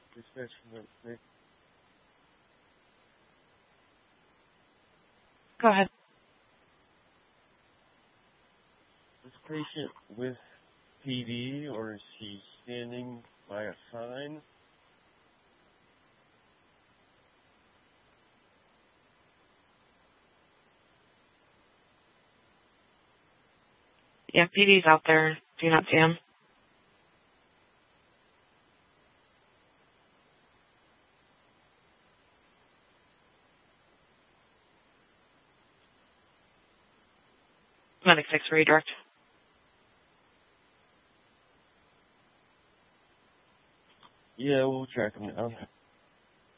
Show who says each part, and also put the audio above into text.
Speaker 1: Dispatch from the
Speaker 2: Go ahead.
Speaker 1: Is this patient with PD, or is she standing by a sign?
Speaker 2: Yeah, PD's out there. Do you not see him? Medic 6 redirect.
Speaker 1: Yeah, we'll track him down.